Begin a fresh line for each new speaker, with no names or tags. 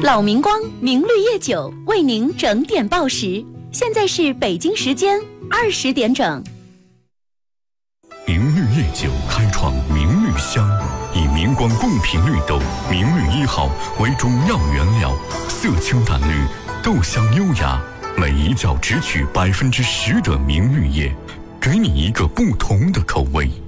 老明光明绿叶酒为您整点报时，现在是北京时间20点整。
明绿叶酒开创明绿香，以明光贡品绿豆明绿1号为中药原料，色清淡绿，豆香优雅，每一角只取10%的明绿叶，给你一个不同的口味。